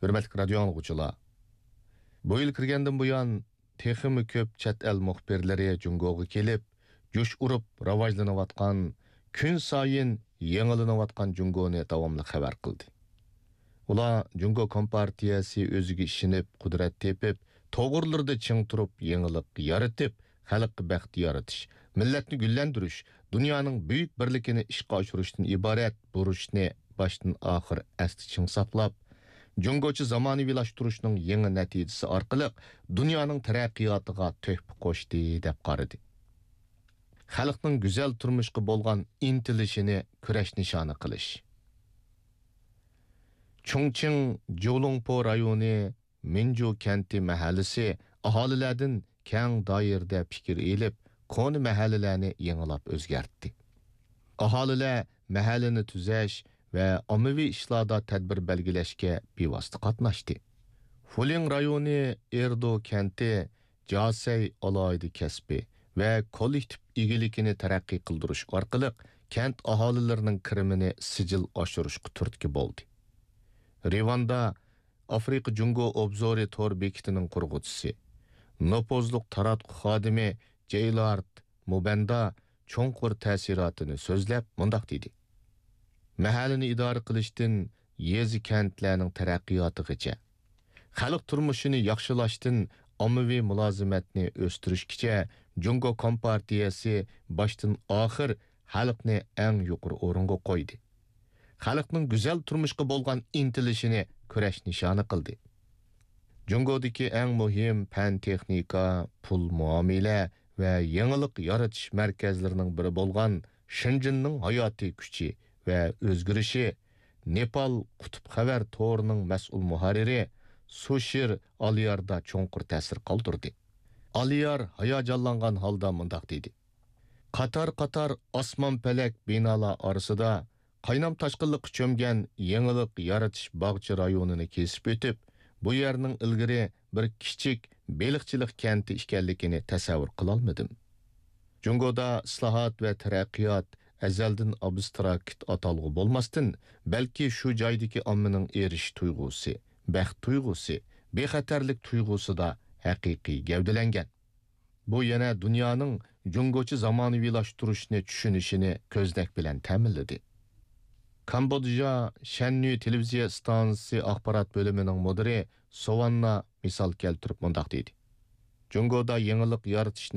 Hürmetli radio anlıqçılar. Bu yıl kirgenden buyan teximi köp chet el muhbirleri Jungo'ga kelip, juş urup ravajlanıvatkan, gün sayın yenilanıvatkan Jungo'ni davamlı xabar qildi. Ular Jungo Kompartiyasi özüge işinip, kudret tepip, toğurlarda çıng turup yenilik yaratıp, xalqqa baxt yaratish, milletni güllendirish, dünyanın büyük birlikini işqa oshirishdan iborat burishni başdan ahir asti ching saplab, Jungochi zamonaviylashtırishning yangi natijasi orqali dunyoning taraqqiyotiga tuhfa qo'shdi deb qaradi. Xalqning go'zal turmushga bo'lgan intilishini kurash nishoni qilish. Chongqing Jolongpo rayoni Minju kenti mahallasi aholilardan keng doirada fikr elib, koni mahallalarni yangilab o'zgartdi. Aholilar mahallani tuzash ve ommaviy ishlarda tadbir belgilashga bevosita qatnashdi. Fuling rayoni Erdo kenti Jasay alohida kasbi ve kollektiv egilikini taraqqiy qildirish orqali kent aholilarining kirimini sijil oshirishga turtki bo'ldi. Rivanda Afrika Jungo obzori tor bekitining qurg'uvchisi, nopozliq taratqu xodimi Jaylard Mubanda cho'nqur ta'sirotini so'zlab mundaq dedi. Mahallini idora qilishdan yezi kentlarning taraqqiyotigacha, xalq turmushini yaxshilashdan ommaviy mulozimatni o'stirishgacha Jungo Kompartiyasi boshdan oxir xalqni eng yuqori o'ringa qo'ydi. Xalqning go'zal turmushga bo'lgan intilishini kurash nishoni qildi. Jungodagi eng muhim fan texnika, pul muomala va yangilik yaratish markazlarining biri bo'lgan Shinjinning hayotiy kuchi ve özgürüşü Nepal Kutup Xabar to'rining mas'ul muharriri Sushir Aliyarda cho'nqur ta'sir qoldirdi. Aliyar hayajonlangan holda mundaq dedi. Qatar osmon palak binolar orasida qaynam toshqinlik cho'mgan yangilik yaratish bog'chi rayonini kesib o'tib, bu yerning ilgari bir kichik beliqchilik kenti ekanligini tasavvur qila olmadim. Jungoda islohot va taraqqiyot azaldan abstrakt atalgı bolmasdan, belki şu joydagi ommaning erish tuyg'usi, baxt tuyg'usi, bexatarlik tuyg'usi da haqiqiy gavdalangan. Bu yana dunyoning jungochi zamonaviylashtirishni tushunishini ko'znak bilan ta'minladi. Kambodja Shanyu televiziya stansiyasi axborot bo'limining mudiri Sovanna misol keltirib mundaq dedi. Jungoda yangilik yaratishni